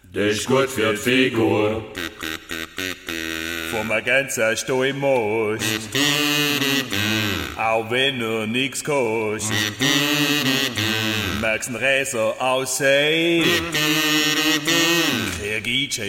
Das ist gut für die Figur. Vom Ergänzer steh im Most, auch wenn er nix kostet. Merkst ein Räser aussehen, krieg ich